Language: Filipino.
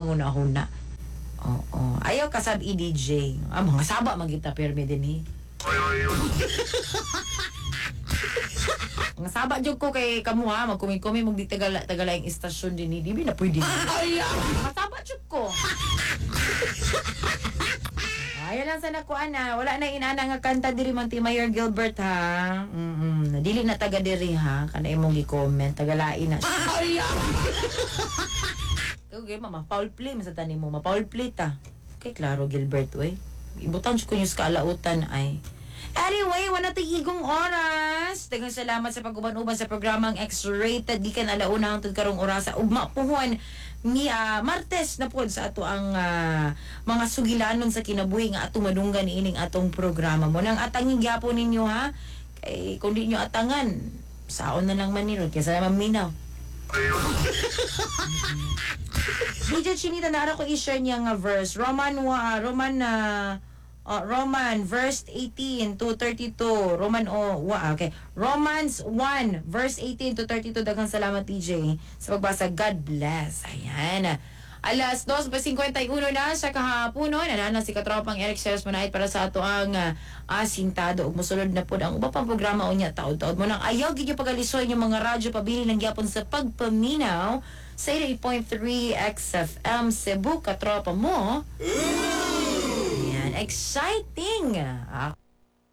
huna-huna. Oo. Ayaw kasab i-DJ. Mga saba magita permi din eh. Mga saba jud ko kay kamo ha, magkumi-kumi mong di tagala yung istasyon din eh. Di na pwede. Mga saba jud ko. Ayaw lang sa nakuan na. Wala na inana nga kanta diri man ti Mayor Gilbert ha. Dili na taga diri ha. Kana imong gi-comment. Tagalain na siya. Okay, mama, foul play sa tanim mo. Ma-foul play ta. Okay, klaro Gilbert, wey. Ibutang ko yung kalautan ay. Anyway, wala igong oras. Daghang salamat sa pag-uban-uban sa programang X-Rated. Di ka na alauna hangtod karong orasa. Ugma puhuan ni Martes na po sa ato ang mga sugilanon sa kinabuhi nga atong madunggan ining atong programa mo. Nang atangin gyapon ninyo ha. Kay kung di nyo atangan, saon na lang manirod. Kaya sa maminaw. DJ Chinita, nara ko i-share niya nga verse. Roman verse 18 to 32. Okay. Romans 1 verse 18 to 32. Daghang salamat DJ sa pagbasa. God bless. Ayan. Alas 2:51 na sa kahaponon. Nanana si katropang Eric Seres Manait para sa ato ang asintado. Ug mosulod na po ang uba pang programa unya taod-taod mo nang ayaw gid yung pagalisoy yung mga radyo pabili ng gyapon sa pagpaminaw sa 88.3 XFM Cebu. Katropa mo. Ayan, exciting.